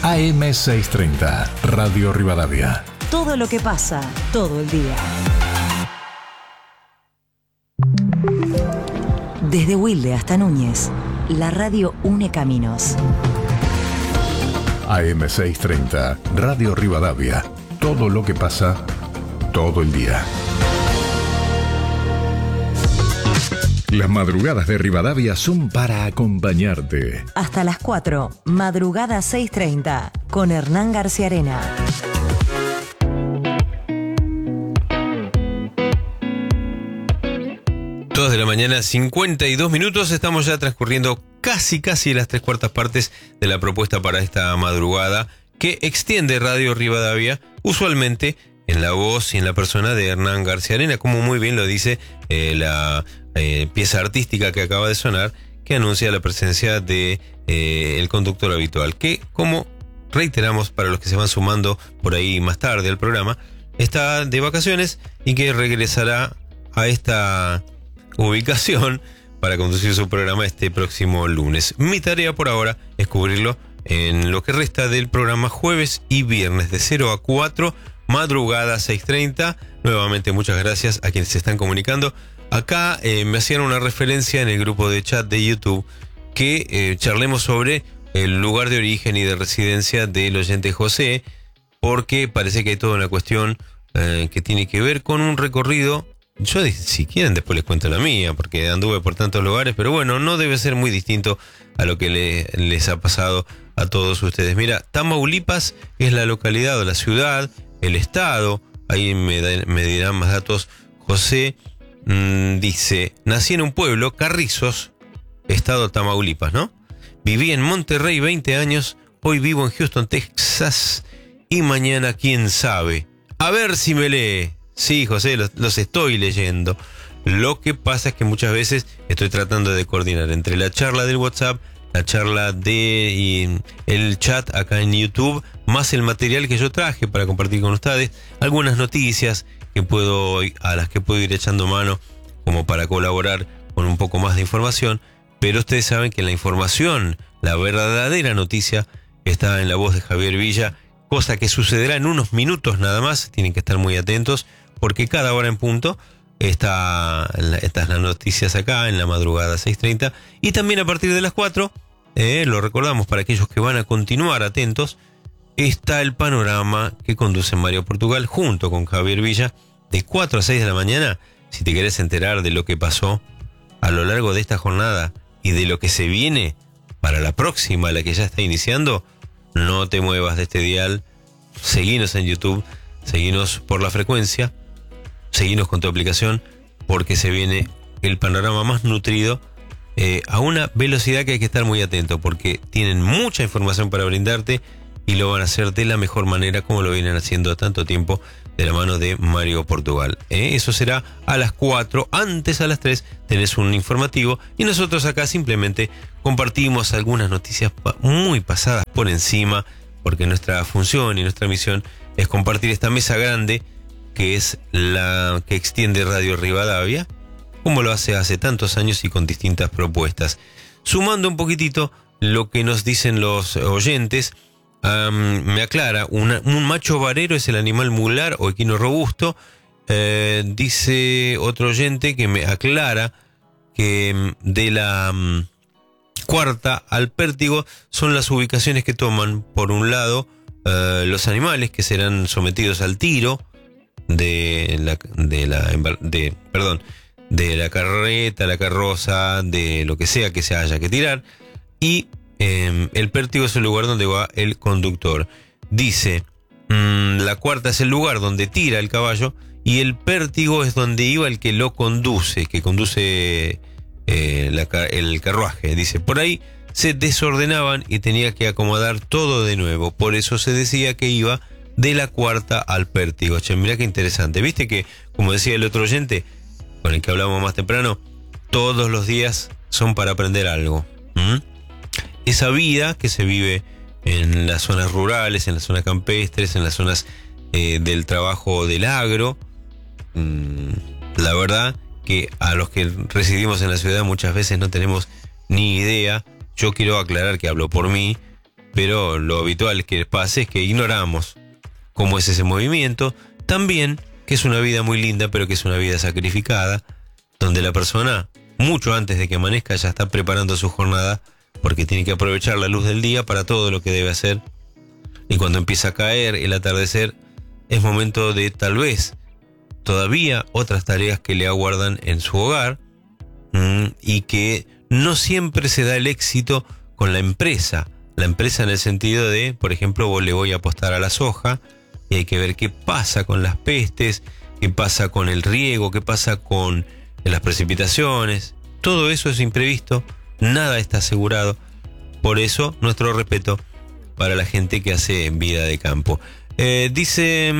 AM630, Radio Rivadavia. Todo lo que pasa, todo el día. Desde Wilde hasta Núñez, la radio une caminos. AM630, Radio Rivadavia. Todo lo que pasa, todo el día. Las madrugadas de Rivadavia son para acompañarte. Hasta las 4, madrugada 6:30, con Hernán García Arena. 2 de la mañana, 52 minutos. Estamos ya transcurriendo casi las 3/4 partes de la propuesta para esta madrugada que extiende Radio Rivadavia, usualmente en la voz y en la persona de Hernán García Arena, como muy bien lo dice la pieza artística que acaba de sonar, que anuncia la presencia de el conductor habitual, que, como reiteramos para los que se van sumando por ahí más tarde al programa, está de vacaciones y que regresará a esta ubicación para conducir su programa este próximo lunes. Mi tarea por ahora es cubrirlo en lo que resta del programa jueves y viernes de 0 a 4, madrugada 6:30. Nuevamente muchas gracias a quienes se están comunicando. Acá me hacían una referencia en el grupo de chat de YouTube que charlemos sobre el lugar de origen y de residencia del oyente José, porque parece que hay toda una cuestión que tiene que ver con un recorrido. Yo, si quieren, después les cuento la mía, porque anduve por tantos lugares, pero bueno, no debe ser muy distinto a lo que les ha pasado a todos ustedes. Mira, Tamaulipas es la localidad o la ciudad, el estado, ahí me dirán más datos. José dice, nací en un pueblo, Carrizos, estado Tamaulipas, ¿no? Viví en Monterrey 20 años, hoy vivo en Houston, Texas, y mañana quién sabe. A ver si me lee. Sí, José, los estoy leyendo. Lo que pasa es que muchas veces estoy tratando de coordinar entre la charla del WhatsApp, la charla de el chat acá en YouTube, más el material que yo traje para compartir con ustedes, algunas noticias a las que puedo ir echando mano como para colaborar con un poco más de información, pero ustedes saben que la información, la verdadera noticia, está en la voz de Javier Villa, cosa que sucederá en unos minutos nada más. Tienen que estar muy atentos porque cada hora en punto están las noticias acá en la madrugada 6:30, y también a partir de las 4, lo recordamos para aquellos que van a continuar atentos, está el panorama que conduce Mario Portugal junto con Javier Villa de 4 a 6 de la mañana. Si te querés enterar de lo que pasó a lo largo de esta jornada y de lo que se viene para la próxima, la que ya está iniciando, no te muevas de este dial. Seguinos en YouTube, seguinos por la frecuencia, seguinos con tu aplicación, porque se viene el panorama más nutrido a una velocidad que hay que estar muy atento, porque tienen mucha información para brindarte y lo van a hacer de la mejor manera, como lo vienen haciendo tanto tiempo, de la mano de Mario Portugal. Eso será a las 4, antes a las 3 tenés un informativo, y nosotros acá simplemente compartimos algunas noticias muy pasadas por encima, porque nuestra función y nuestra misión es compartir esta mesa grande que es la que extiende Radio Rivadavia, como lo hace tantos años y con distintas propuestas. Sumando un poquitito lo que nos dicen los oyentes, me aclara, un macho varero es el animal mular o equino robusto. Dice otro oyente que me aclara que de la cuarta al pértigo son las ubicaciones que toman, por un lado, los animales que serán sometidos al tiro de la carreta, la carroza, de lo que sea que se haya que tirar, y el pértigo es el lugar donde va el conductor. Dice, la cuarta es el lugar donde tira el caballo, y el pértigo es donde iba el que lo conduce, el carruaje. Dice, por ahí se desordenaban y tenía que acomodar todo de nuevo, por eso se decía que iba de la cuarta al pértigo. Che, mirá qué interesante. Viste que, como decía el otro oyente con el que hablamos más temprano, todos los días son para aprender algo. Esa vida que se vive en las zonas rurales, en las zonas campestres, en las zonas del trabajo del agro, la verdad que a los que residimos en la ciudad muchas veces no tenemos ni idea. Yo quiero aclarar que hablo por mí. pero lo habitual que pasa es que ignoramos cómo es ese movimiento. También que es una vida muy linda, pero que es una vida sacrificada, donde la persona, mucho antes de que amanezca, ya está preparando su jornada, porque tiene que aprovechar la luz del día para todo lo que debe hacer. Y cuando empieza a caer el atardecer, es momento de tal vez todavía otras tareas que le aguardan en su hogar, y que no siempre se da el éxito con la empresa. La empresa en el sentido de, por ejemplo, le voy a apostar a la soja y hay que ver qué pasa con las pestes, qué pasa con el riego, qué pasa con las precipitaciones. Todo eso es imprevisto, nada está asegurado. Por eso, nuestro respeto para la gente que hace vida de campo. Dice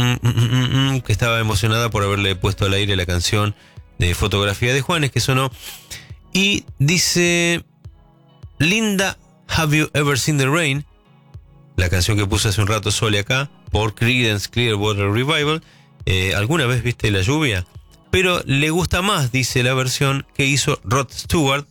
que estaba emocionada por haberle puesto al aire la canción de Fotografía de Juanes, que sonó. Y dice: Linda, Have You Ever Seen the Rain? La canción que puse hace un rato Sole acá, por Creedence Clearwater Revival. ¿Alguna vez viste la lluvia? Pero le gusta más, dice, la versión que hizo Rod Stewart,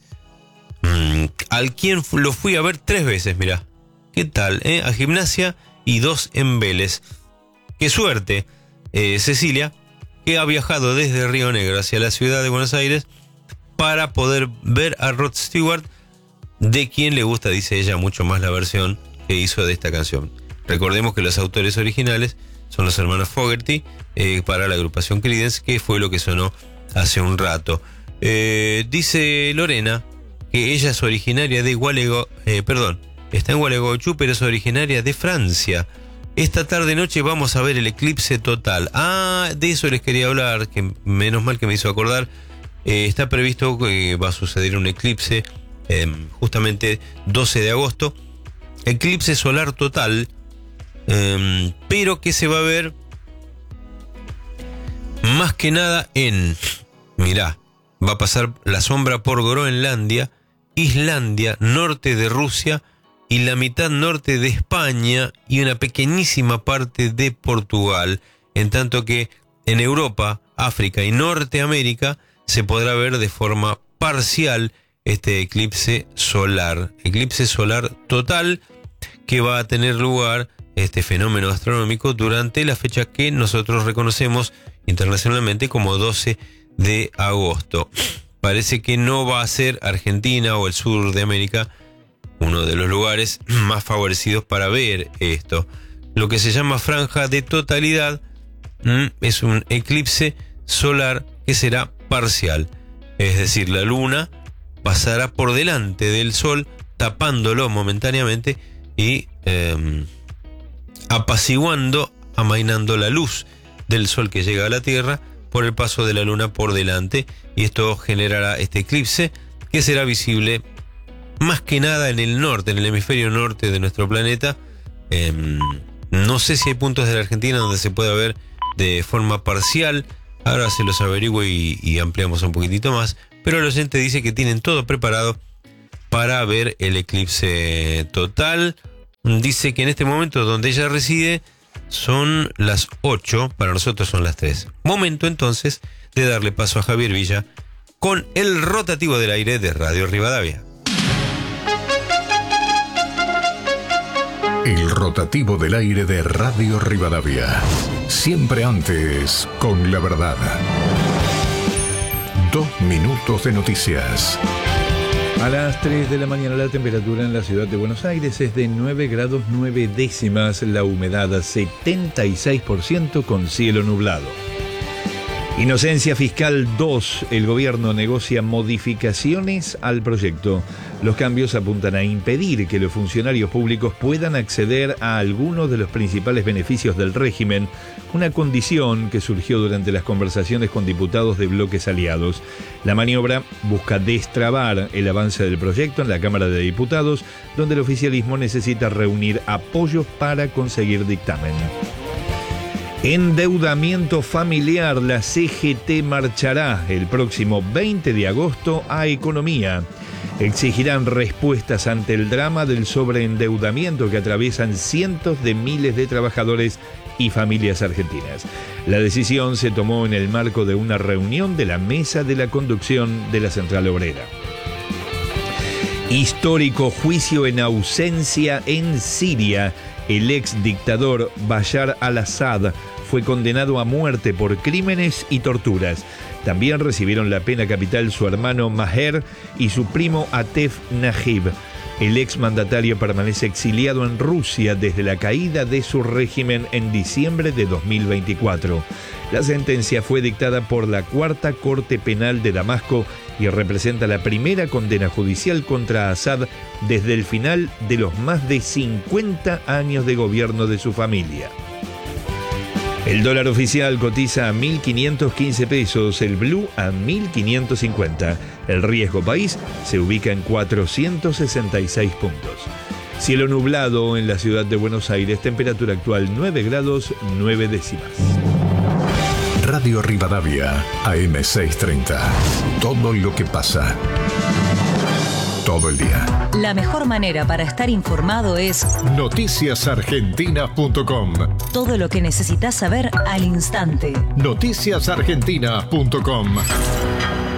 al quien lo fui a ver 3 veces, mirá. ¿Qué tal? A Gimnasia y 2 en Vélez. Qué suerte, Cecilia, que ha viajado desde Río Negro hacia la ciudad de Buenos Aires para poder ver a Rod Stewart, de quien le gusta, dice ella, mucho más la versión que hizo de esta canción. Recordemos que los autores originales son los hermanos Fogerty, para la agrupación Creedence, que fue lo que sonó hace un rato. Dice Lorena que ella es originaria de está en Gualeguaychú, pero es originaria de Francia. Esta tarde-noche vamos a ver el eclipse total. De eso les quería hablar, que menos mal que me hizo acordar. Está previsto que va a suceder un eclipse justamente 12 de agosto. Eclipse solar total, pero que se va a ver más que nada mirá, va a pasar la sombra por Groenlandia, Islandia, norte de Rusia y la mitad norte de España y una pequeñísima parte de Portugal, en tanto que en Europa, África y Norteamérica se podrá ver de forma parcial este eclipse solar total, que va a tener lugar, este fenómeno astronómico, durante la fecha que nosotros reconocemos internacionalmente como 12 de agosto. Parece que no va a ser Argentina o el sur de América uno de los lugares más favorecidos para ver esto. Lo que se llama franja de totalidad es un eclipse solar que será parcial, es decir, la luna pasará por delante del sol tapándolo momentáneamente y apaciguando, amainando la luz del sol que llega a la Tierra por el paso de la luna por delante, y esto generará este eclipse que será visible más que nada en el norte, en el hemisferio norte de nuestro planeta. No sé si hay puntos de la Argentina donde se pueda ver de forma parcial. Ahora se los averiguo y ampliamos un poquitito más, pero el oyente dice que tienen todo preparado para ver el eclipse total. Dice que en este momento donde ella reside son las 8, para nosotros son las 3. Momento entonces de darle paso a Javier Villa con el rotativo del aire de Radio Rivadavia. El rotativo del aire de Radio Rivadavia. Siempre antes con la verdad. 2 minutos de noticias. A las 3 de la mañana la temperatura en la ciudad de Buenos Aires es de 9 grados 9 décimas, la humedad 76% con cielo nublado. Inocencia Fiscal 2, el gobierno negocia modificaciones al proyecto. Los cambios apuntan a impedir que los funcionarios públicos puedan acceder a algunos de los principales beneficios del régimen, una condición que surgió durante las conversaciones con diputados de bloques aliados. La maniobra busca destrabar el avance del proyecto en la Cámara de Diputados, donde el oficialismo necesita reunir apoyos para conseguir dictamen. Endeudamiento familiar, la CGT marchará el próximo 20 de agosto a Economía. Exigirán respuestas ante el drama del sobreendeudamiento que atraviesan cientos de miles de trabajadores y familias argentinas. La decisión se tomó en el marco de una reunión de la Mesa de la Conducción de la Central Obrera. Histórico juicio en ausencia en Siria. El ex dictador Bashar al-Assad fue condenado a muerte por crímenes y torturas. También recibieron la pena capital su hermano Maher y su primo Atef Najib. El exmandatario permanece exiliado en Rusia desde la caída de su régimen en diciembre de 2024. La sentencia fue dictada por la Cuarta Corte Penal de Damasco y representa la primera condena judicial contra Assad desde el final de los más de 50 años de gobierno de su familia. El dólar oficial cotiza a 1.515 pesos, el blue a 1.550. El riesgo país se ubica en 466 puntos. Cielo nublado en la ciudad de Buenos Aires, temperatura actual 9 grados 9 décimas. Radio Rivadavia, AM630. Todo lo que pasa. Todo el día. La mejor manera para estar informado es noticiasargentina.com. todo lo que necesitas saber al instante. Noticiasargentina.com.